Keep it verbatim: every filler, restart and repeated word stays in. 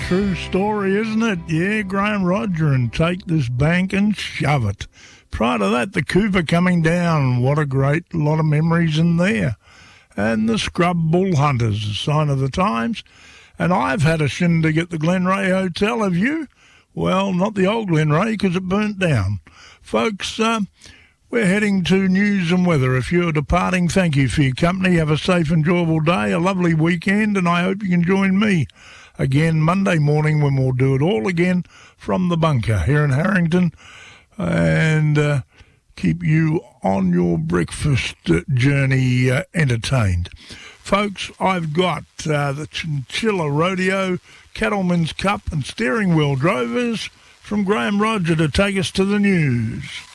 true story, isn't it? Yeah, Graham Roger and Take This Bank and Shove It. Prior to that, the Cooper coming down. What a great lot of memories in there. And the Scrub Bull Hunters, a sign of the times. And I've had a shindig at the Glenray Hotel, have you? Well, not the old Glenray, because it burnt down. Folks, uh, we're heading to news and weather. If you're departing, thank you for your company. Have a safe, enjoyable day, a lovely weekend, and I hope you can join me again Monday morning when we'll do it all again from the bunker here in Harrington and uh, keep you on your breakfast journey uh, entertained. Folks, I've got uh, the Chinchilla Rodeo, Cattleman's Cup and Steering Wheel Drovers from Graham Roger to take us to the news.